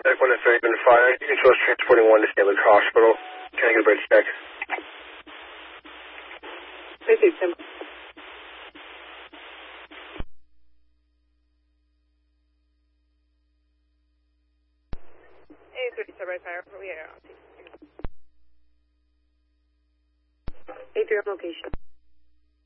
Back 130, been fire. You control transporting 1 to St. Luke's Hospital. Can I get a bridge check? Thank you, Tim. A37 right fire. We are on. A3 on location.